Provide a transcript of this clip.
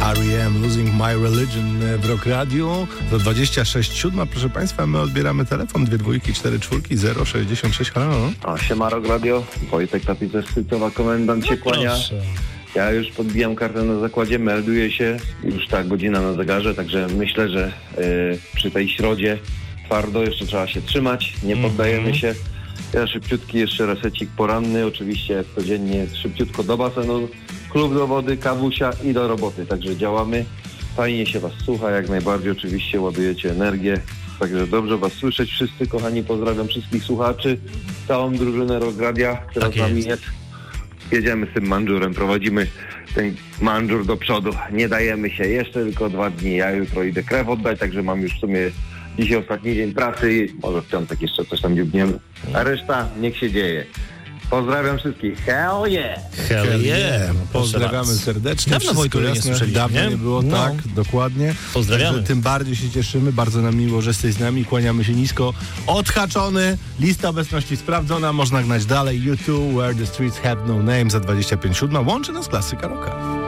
R.E.M. Losing My Religion w Rock Radio. Do 26:07, proszę Państwa, my odbieramy telefon 2 2 4 4 066. Halo. Siema Rock Radio, Wojtek Tapicerz-Sycowa, komendant się kłania. Ja już podbijam kartę na zakładzie, melduję się, już ta godzina na zegarze, także myślę, że przy tej środzie twardo jeszcze trzeba się trzymać, nie poddajemy się. Ja szybciutki jeszcze resecik poranny, oczywiście codziennie szybciutko do basenu, klub do wody, kawusia i do roboty, także działamy. Fajnie się Was słucha, jak najbardziej oczywiście ładujecie energię, także dobrze Was słyszeć wszyscy, kochani, pozdrawiam wszystkich słuchaczy, całą drużynę Rock Radia, która Tak z nami jest. jest. Jedziemy z tym mandżurem, prowadzimy ten mandżur do przodu, nie dajemy się, jeszcze tylko 2 dni, ja jutro idę krew oddać, także mam już w sumie dzisiaj ostatni dzień pracy i może w piątek jeszcze coś tam dziubniemy, a reszta niech się dzieje. Pozdrawiam wszystkich, hell yeah! Hell yeah. Pozdrawiamy serdecznie. Dawno, Wojtku, Wszystko nie jasne. słyszeliśmy, Dawno nie? nie było, No. tak, dokładnie. Pozdrawiamy. Także tym bardziej się cieszymy, bardzo nam miło, że jesteś z nami, kłaniamy się nisko. Odhaczony, lista obecności sprawdzona, można gnać dalej. YouTube, Where the Streets Have No Name za 25:07. Łączy nas klasyka rocka.